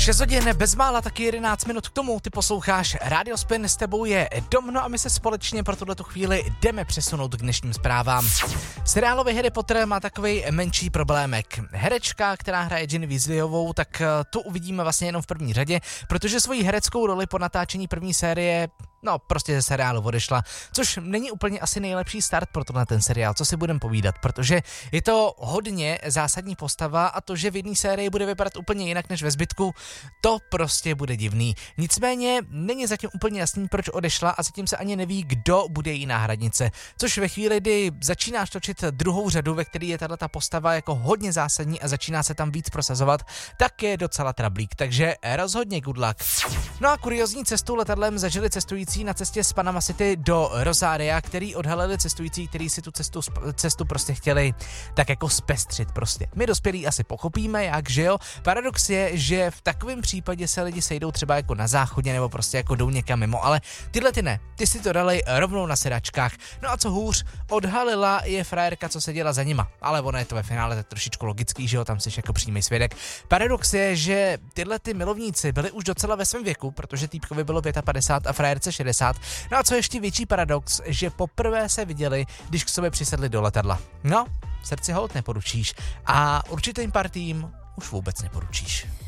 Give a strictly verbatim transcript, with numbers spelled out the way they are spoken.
šest hodin, bezmála taky jedenáct minut k tomu, ty posloucháš Radio Spin, s tebou je Dom, no a my se společně pro tuhletu chvíli jdeme přesunout k dnešním zprávám. Seriálový Harry Potter má takový menší problémek. Herečka, která hraje Ginny Weasleyovou, tak tu uvidíme vlastně jenom v první řadě, protože svoji hereckou roli po natáčení první série no, prostě ze seriálu odešla, což není úplně asi nejlepší start pro tenhle ten seriál, co si budem povídat, protože je to hodně zásadní postava a to, že v jedné sérii bude vypadat úplně jinak než ve zbytku, to prostě bude divný. Nicméně není zatím úplně jasný, proč odešla a zatím se ani neví, kdo bude její náhradnice, což ve chvíli, kdy začínáš točit druhou řadu, ve které je tato postava jako hodně zásadní a začíná se tam víc prosazovat, tak je docela trablík, takže rozhodně good luck. No a kuriozní cestu letadlem zažili cestující na cestě z Panama City do Rosaria, který odhalili cestující, kteří si tu cestu, cestu prostě chtěli tak jako zpestřit prostě. My dospělí asi pochopíme, jak, že jo. Paradox je, že v takovém případě se lidi sejdou třeba jako na záchodě nebo prostě jako jdou někam mimo, ale tyhle ty ne, ty si to dali rovnou na sedačkách. No a co hůř, odhalila je frajerka, co seděla za nima, ale ono je to ve finále tak trošičku logický, že jo, tam jsi jako přímý svědek. Paradox je, že tyhle ty milovníci byli už docela ve svém věku, protože týpkovi bylo padesát pět a frajerce šedesát. No a co ještě větší paradox, že poprvé se viděli, když k sobě přisedli do letadla. No, srdci holt neporučíš a určitým partím už vůbec neporučíš.